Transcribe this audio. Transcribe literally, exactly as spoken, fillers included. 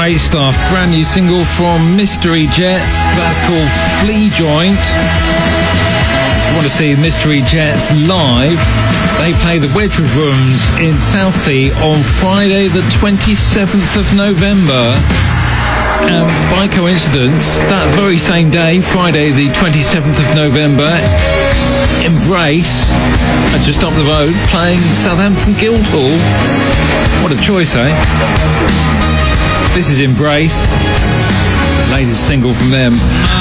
Great stuff. Brand new single from Mystery Jets. That's called Flea Joint. If you want to see Mystery Jets live, they play the Wedgwood Rooms in Southsea on Friday the twenty-seventh of November. And by coincidence, that very same day, Friday the twenty-seventh of November, Embrace, just up the road, playing Southampton Guildhall. What a choice, eh? This is Embrace, latest single from them.